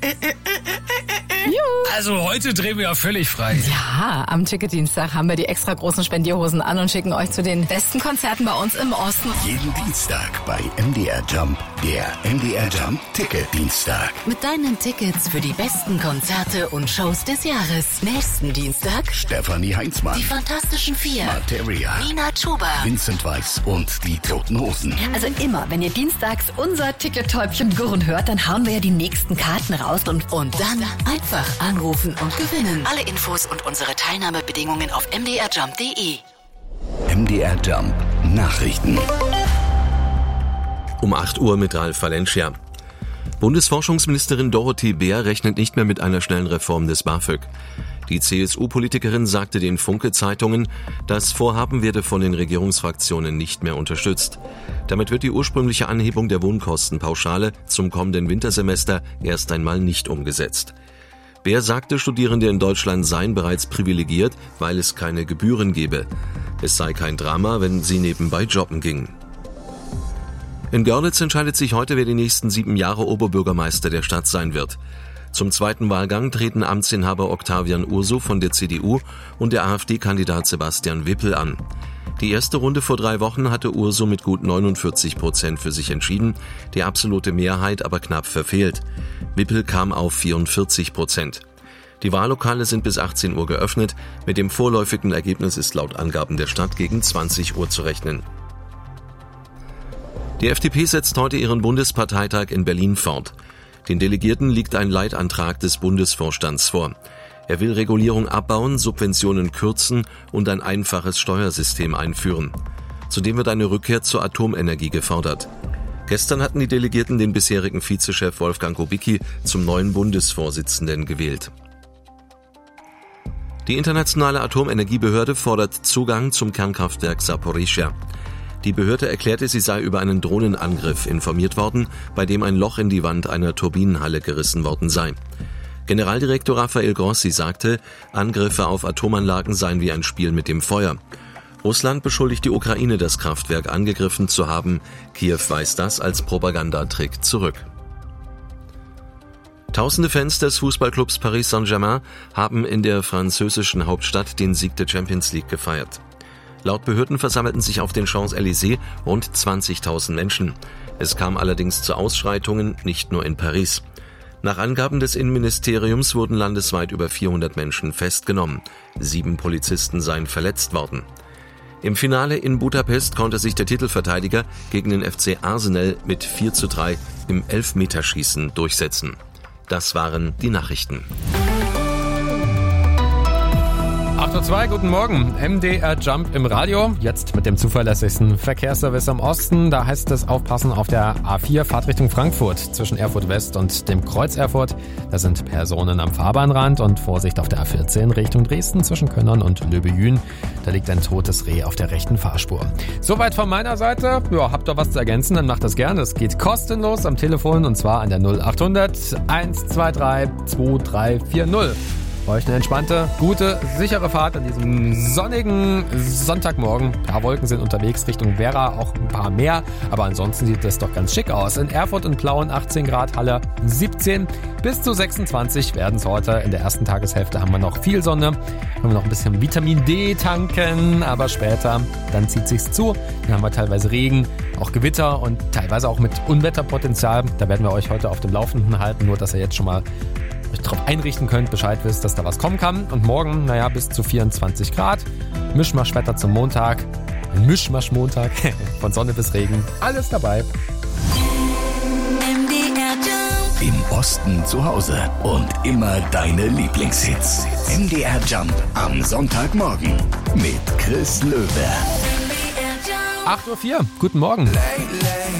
Also heute drehen wir ja völlig frei. Ja, am Ticketdienstag haben wir die extra großen Spendierhosen an und schicken euch zu den besten Konzerten bei uns im Osten. Jeden Dienstag bei MDR Jump, der MDR Jump Ticketdienstag. Mit deinen Tickets für die besten Konzerte und Shows des Jahres. Nächsten Dienstag Stefanie Heinzmann, die Fantastischen Vier, Materia, Nina Chuba, Vincent Weiss und die Toten Hosen. Also immer, wenn ihr dienstags unser Tickettäubchen gurren hört, dann hauen wir ja die nächsten Karten raus und dann einfach anrufen und gewinnen. Alle Infos und unsere Teilnahmebedingungen auf mdrjump.de. MDR Jump Nachrichten. Um 8 Uhr mit Ralf Valencia. Bundesforschungsministerin Dorothee Bär rechnet nicht mehr mit einer schnellen Reform des BAföG. Die CSU-Politikerin sagte den Funke-Zeitungen, das Vorhaben werde von den Regierungsfraktionen nicht mehr unterstützt. Damit wird die ursprüngliche Anhebung der Wohnkostenpauschale zum kommenden Wintersemester erst einmal nicht umgesetzt. Bär sagte, Studierende in Deutschland seien bereits privilegiert, weil es keine Gebühren gebe. Es sei kein Drama, wenn sie nebenbei jobben gingen. In Görlitz entscheidet sich heute, wer die nächsten 7 Jahre Oberbürgermeister der Stadt sein wird. Zum zweiten Wahlgang treten Amtsinhaber Octavian Urso von der CDU und der AfD-Kandidat Sebastian Wippel an. Die erste Runde vor 3 Wochen hatte Urso mit gut 49% für sich entschieden, die absolute Mehrheit aber knapp verfehlt. Wippel kam auf 44%. Die Wahllokale sind bis 18 Uhr geöffnet. Mit dem vorläufigen Ergebnis ist laut Angaben der Stadt gegen 20 Uhr zu rechnen. Die FDP setzt heute ihren Bundesparteitag in Berlin fort. Den Delegierten liegt ein Leitantrag des Bundesvorstands vor. Er will Regulierung abbauen, Subventionen kürzen und ein einfaches Steuersystem einführen. Zudem wird eine Rückkehr zur Atomenergie gefordert. Gestern hatten die Delegierten den bisherigen Vizechef Wolfgang Kubicki zum neuen Bundesvorsitzenden gewählt. Die Internationale Atomenergiebehörde fordert Zugang zum Kernkraftwerk Saporischschja. Die Behörde erklärte, sie sei über einen Drohnenangriff informiert worden, bei dem ein Loch in die Wand einer Turbinenhalle gerissen worden sei. Generaldirektor Rafael Grossi sagte, Angriffe auf Atomanlagen seien wie ein Spiel mit dem Feuer. Russland beschuldigt die Ukraine, das Kraftwerk angegriffen zu haben. Kiew weist das als Propagandatrick zurück. Tausende Fans des Fußballclubs Paris Saint-Germain haben in der französischen Hauptstadt den Sieg der Champions League gefeiert. Laut Behörden versammelten sich auf den Champs-Élysées rund 20.000 Menschen. Es kam allerdings zu Ausschreitungen, nicht nur in Paris. Nach Angaben des Innenministeriums wurden landesweit über 400 Menschen festgenommen. 7 Polizisten seien verletzt worden. Im Finale in Budapest konnte sich der Titelverteidiger gegen den FC Arsenal mit 4:3 im Elfmeterschießen durchsetzen. Das waren die Nachrichten. 8:02 Uhr, guten Morgen. MDR Jump im Radio. Jetzt mit dem zuverlässigsten Verkehrsservice am Osten. Da heißt es aufpassen auf der A4 Fahrt Richtung Frankfurt zwischen Erfurt West und dem Kreuz Erfurt. Da sind Personen am Fahrbahnrand und Vorsicht auf der A14 Richtung Dresden zwischen Könnern und Löbejün. Da liegt ein totes Reh auf der rechten Fahrspur. Soweit von meiner Seite. Ja, habt ihr was zu ergänzen, dann macht das gerne. Es geht kostenlos am Telefon und zwar an der 0800 123 2340. Euch eine entspannte, gute, sichere Fahrt an diesem sonnigen Sonntagmorgen. Ja, Wolken sind unterwegs Richtung Werra, auch ein paar mehr. Aber ansonsten sieht das doch ganz schick aus. In Erfurt und Plauen 18 Grad, Halle 17 bis zu 26 werden es heute. In der ersten Tageshälfte haben wir noch viel Sonne. Haben wir noch ein bisschen Vitamin D tanken. Aber später, dann zieht sich's zu. Dann haben wir teilweise Regen, auch Gewitter und teilweise auch mit Unwetterpotenzial. Da werden wir euch heute auf dem Laufenden halten. Nur, dass ihr jetzt schon mal euch darauf einrichten könnt, Bescheid wisst, dass da was kommen kann. Und morgen, bis zu 24 Grad. Mischmaschwetter zum Montag. Ein Mischmasch-Montag. Von Sonne bis Regen. Alles dabei. Im Osten zu Hause und immer deine Lieblingshits. MDR Jump am Sonntagmorgen mit Chris Löwe. 8:04 Uhr, guten Morgen.